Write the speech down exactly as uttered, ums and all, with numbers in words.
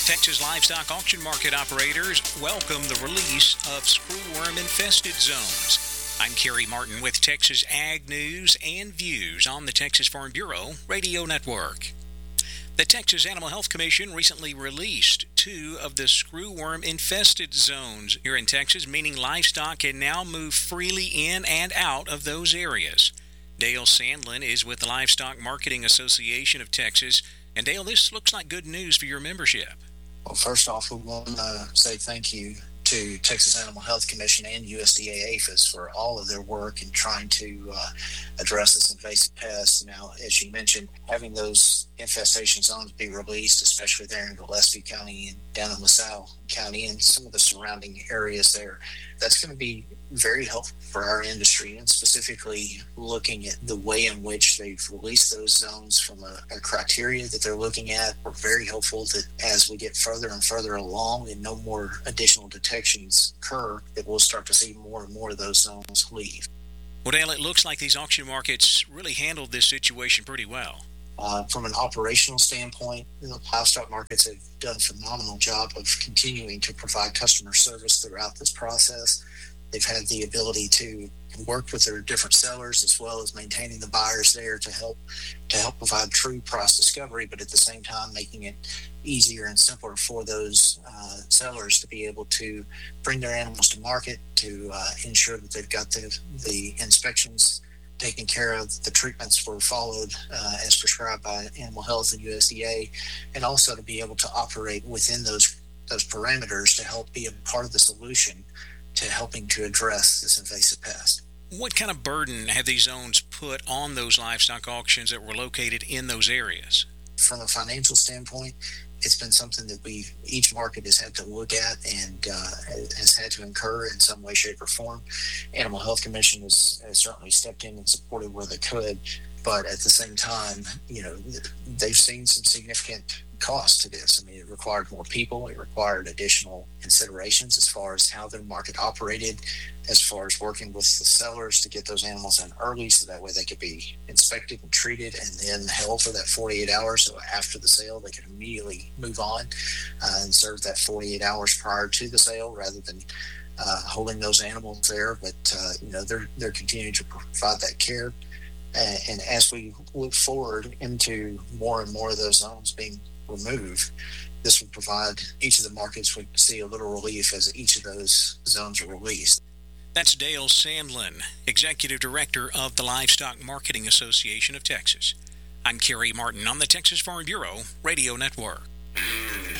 Texas livestock auction market operators welcome the release of screwworm-infested zones. I'm Kerry Martin with Texas Ag News and Views on the Texas Farm Bureau Radio Network. The Texas Animal Health Commission recently released two of the screwworm-infested zones here in Texas, meaning livestock can now move freely in and out of those areas. Dale Sandlin is with the Livestock Marketing Association of Texas. And Dale, this looks like good news for your membership. Well, first off, we want to say thank you to Texas Animal Health Commission and U S D A APHIS for all of their work in trying to uh, address this invasive pest. Now, as you mentioned, having those infestation zones be released, especially there in Gillespie County and down in LaSalle County and some of the surrounding areas there, that's going to be very helpful for our industry, and specifically looking at the way in which they've released those zones from a, a criteria that they're looking at. We're very hopeful that as we get further and further along and no more additional detections occur, that we'll start to see more and more of those zones leave. Well, Dale, it looks like these auction markets really handled this situation pretty well. Uh, from an operational standpoint, the livestock markets have done a phenomenal job of continuing to provide customer service throughout this process. They've had the ability to work with their different sellers as well as maintaining the buyers there to help to help provide true price discovery, but at the same time making it easier and simpler for those uh, sellers to be able to bring their animals to market, to uh, ensure that they've got the, the inspections taken care of, the treatments were followed uh, as prescribed by Animal Health and U S D A, and also to be able to operate within those those parameters to help be a part of the solution to helping to address this invasive pest. What kind of burden have these zones put on those livestock auctions that were located in those areas? From a financial standpoint, it's been something that we each market has had to look at and uh, has had to incur in some way, shape, or form. Animal Health Commission has, has certainly stepped in and supported where they could, but at the same time, you know, they've seen some significant cost to this. I mean, it required more people. It required additional considerations as far as how their market operated, as far as working with the sellers to get those animals in early so that way they could be inspected and treated and then held for that forty-eight hours. So after the sale, they could immediately move on uh, and serve that forty-eight hours prior to the sale rather than uh, holding those animals there. But, uh, you know, they're, they're continuing to provide that care. Uh, and as we look forward into more and more of those zones being removed, this would provide each of the markets would see a little relief as each of those zones are released. That's Dale Sandlin, Executive Director of the Livestock Marketing Association of Texas. I'm Kerry Martin on the Texas Farm Bureau Radio Network.